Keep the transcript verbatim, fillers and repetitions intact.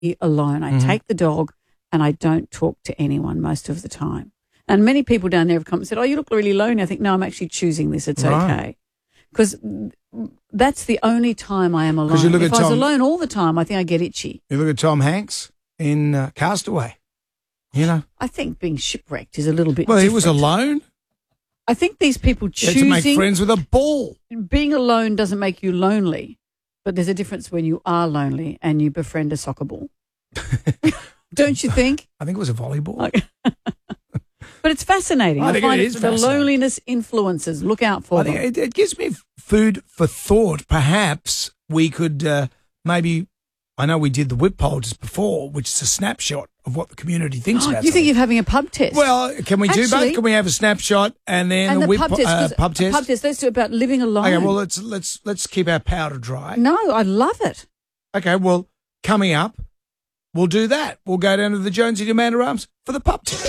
alone. I Mhm. take the dog and I don't talk to anyone most of the time. And many people down there have come and said, oh, you look really lonely. I think, no, I'm actually choosing this. It's Right. okay. Because that's the only time I am alone. 'Cause you look if at I was Tom- alone all the time, I think I get itchy. You look at Tom Hanks in uh, Castaway. You know, I think being shipwrecked is a little bit well, he different. was alone. I think these people He had to make choosing friends with a ball. being alone doesn't make you lonely, but there's a difference when you are lonely and you befriend a soccer ball. Don't you think? I think it was a volleyball. Like- But it's fascinating. I I, think find it it is the fascinating. loneliness influences. Look out for I them. think it, it gives me f- food for thought. Perhaps we could uh, maybe. I know we did the whip poll just before, which is a snapshot of what the community thinks about. you think something. you're having a pub test? Well, can we do Actually- both? Can we have a snapshot and then and a the whip pub po- test, uh, 'cause pub a test? pub test. Let's do it about living alone. Okay, well let's let's let's keep our powder dry. no, I love it. Okay, well coming up, we'll do that. We'll go down to the Jonesy Demander Arms for the pub test.